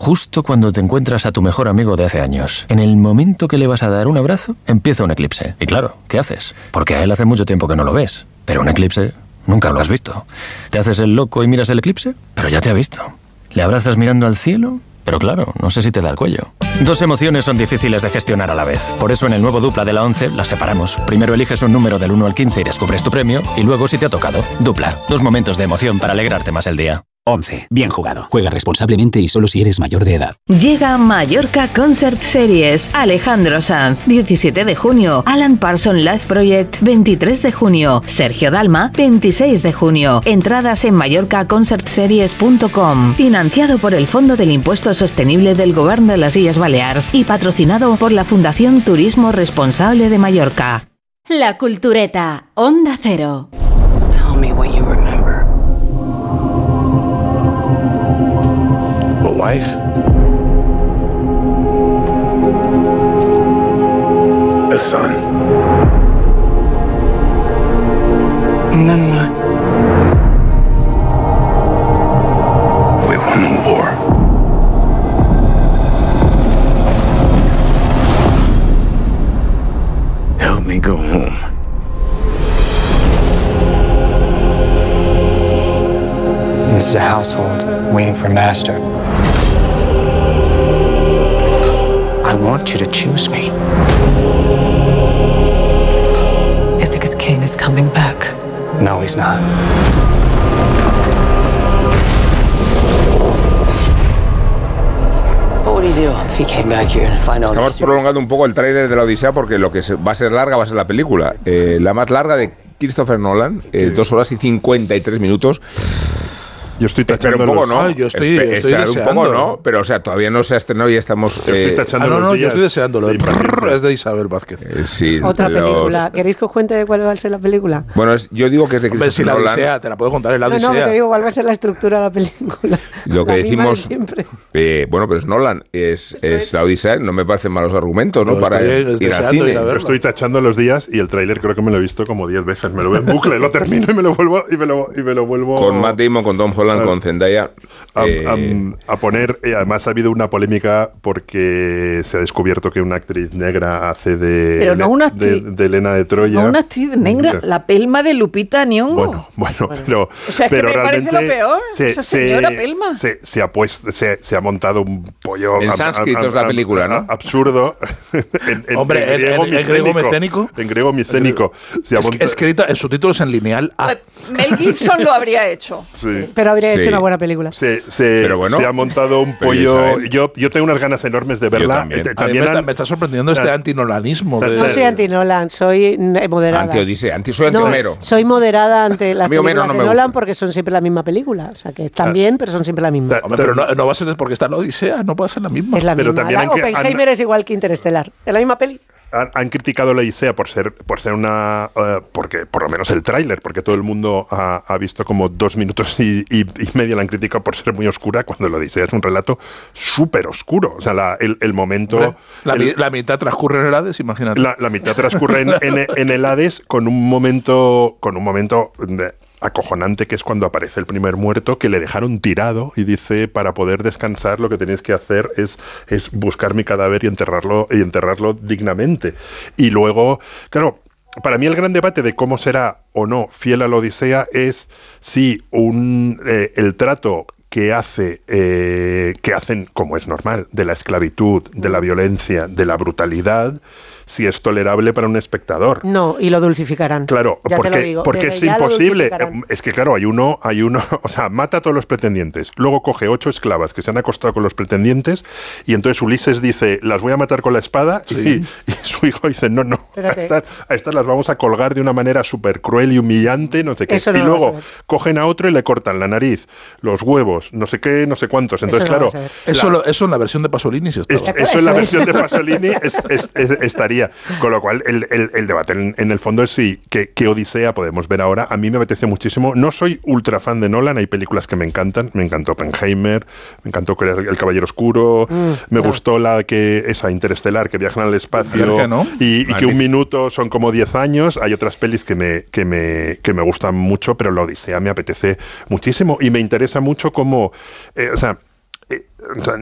justo cuando te encuentras a tu mejor amigo de hace años. En el momento que le vas a dar un abrazo, empieza un eclipse. Y claro, ¿qué haces? Porque a él hace mucho tiempo que no lo ves. Pero un eclipse nunca lo has visto. ¿Te haces el loco y miras el eclipse? Pero ya te ha visto. ¿Le abrazas mirando al cielo? Pero claro, no sé si te da el cuello. Dos emociones son difíciles de gestionar a la vez. Por eso en el nuevo Dupla de la 11 las separamos. Primero eliges un número del 1 al 15 y descubres tu premio. Y luego si te ha tocado. Dupla. 2 momentos de emoción para alegrarte más el día. 11. Bien jugado. Juega responsablemente y solo si eres mayor de edad. Llega Mallorca Concert Series. Alejandro Sanz, 17 de junio. Alan Parsons Live Project, 23 de junio. Sergio Dalma, 26 de junio. Entradas en mallorcaconcertseries.com. Financiado por el Fondo del Impuesto Sostenible del Govern de las Illes Balears y patrocinado por la Fundación Turismo Responsable de Mallorca. La Cultureta, Onda Cero. Tell me what you remember. A wife? A son? And then what? We won the war. Help me go home. This is a household waiting for master. I want you to choose me. Ithacus King is coming back. No, he's not. What would he do if he came back here and find out? Estamos prolongando un poco el tráiler de la Odisea porque lo que va a ser larga va a ser la película. La más larga de Christopher Nolan, 2 horas y 53 minutos. Yo estoy tachando un poco, los... ¿no? Yo estoy deseando. Un poco, ¿no? Pero, o sea, todavía no se ha estrenado y estamos... Yo estoy tachando los días. Yo estoy deseándolo. Es de Isabel Vázquez. Sí, otra película. ¿Queréis que os cuente de cuál va a ser la película? Bueno, yo digo que es de Christopher si la Nolan. Odisea, te la puedo contar, es la Odisea. No, te digo cuál va a ser la estructura de la película. Lo que decimos... bueno, pero es Nolan. Es la Odisea. No me parecen malos argumentos, ¿no? Para ir al cine. Yo estoy tachando los días y el tráiler creo que me lo he visto como 10 veces. Me lo veo en bucle, lo termino y me lo vuelvo... Con Matt Damon, con Tom Holland, con Zendaya... A poner, además ha habido una polémica porque se ha descubierto que una actriz negra hace de Helena de Troya. No una actriz negra, la Pelma de Lupita Nyong'o. Bueno, pero o sea, es que me realmente parece lo peor, esa señora Pelma. Se ha montado un pollo en sánscrito es la película, ¿no? Absurdo. en griego micénico. En griego micénico. Escrita en subtítulos en lineal. Mel Gibson lo habría hecho. Sí. Pero habría hecho una buena película. Pero bueno, se ha montado un pollo. Yo tengo unas ganas enormes de verla. Me está sorprendiendo este antinolanismo. No soy anti-Nolan, soy moderada. Anti-Odisea, soy anti-Homero. Soy moderada ante las películas de Nolan porque son siempre la misma película. O sea, que están bien, pero son siempre la misma. Pero no va a ser porque está en la Odisea, no va a ser la misma. Es la misma. Oppenheimer es igual que Interestelar. Es la misma peli. Han criticado la Odisea por ser una... porque por lo menos el tráiler, porque todo el mundo ha visto como 2 minutos y medio la han criticado por ser muy oscura, cuando la Odisea es un relato súper oscuro. O sea, el momento... La mitad transcurre en el Hades, imagínate. La mitad transcurre en el Hades con un momento acojonante, que es cuando aparece el primer muerto, que le dejaron tirado y dice, para poder descansar lo que tenéis que hacer es buscar mi cadáver y enterrarlo dignamente. Y luego, claro, para mí el gran debate de cómo será o no fiel a la Odisea es si el trato que hacen, como es normal, de la esclavitud, de la violencia, de la brutalidad, si es tolerable para un espectador. No, y lo dulcificarán. Claro, porque es imposible. Es que claro, hay uno, o sea, mata a todos los pretendientes, luego coge 8 esclavas que se han acostado con los pretendientes, y entonces Ulises dice, las voy a matar con la espada, y su hijo dice, no, a estas las vamos a colgar de una manera súper cruel y humillante, no sé qué. Y luego cogen a otro y le cortan la nariz, los huevos, no sé qué, no sé cuántos. Entonces, claro. Eso en la versión de Pasolini sí está. Eso en la versión de Pasolini estaría. Con lo cual, el debate en el fondo es si qué Odisea podemos ver ahora. A mí me apetece muchísimo. No soy ultra fan de Nolan, hay películas que me encantan. Me encantó Oppenheimer, me encantó El Caballero Oscuro, me gustó esa Interestelar, que viajan al espacio, ¿no? y que un minuto son como 10 años. Hay otras pelis que me gustan mucho, pero la Odisea me apetece muchísimo y me interesa mucho cómo...